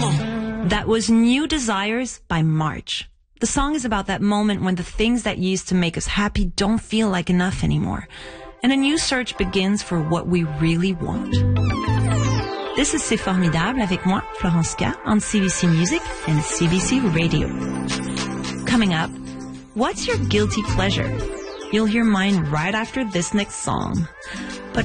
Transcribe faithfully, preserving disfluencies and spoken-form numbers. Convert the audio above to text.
That was New Desires by March. The song is about that moment when the things that used to make us happy don't feel like enough anymore, and a new search begins for what we really want. This is C'est Formidable avec moi, Florence K, on C B C Music and C B C Radio. Coming up, what's your guilty pleasure? You'll hear mine right after this next song.